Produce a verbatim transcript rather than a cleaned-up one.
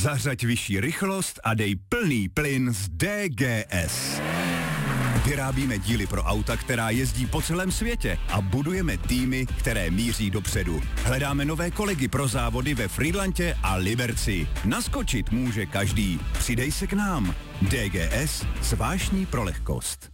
Zařaď vyšší rychlost a dej plný plyn z D G S. Vyrábíme díly pro auta, která jezdí po celém světě a budujeme týmy, které míří dopředu. Hledáme nové kolegy pro závody ve Frýdlantě a Liberci. Naskočit může každý. Přidej se k nám. D G S s vášní pro lehkost.